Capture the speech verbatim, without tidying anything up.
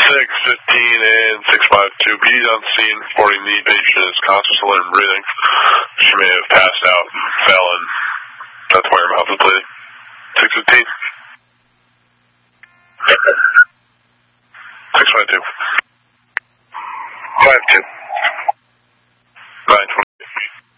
six fifteen and six five two. P D's on scene reporting the patient is conscious, alert, and breathing. She may have passed out and fell, and that's why her mouth is bleeding. six fifteen. six five two. five two.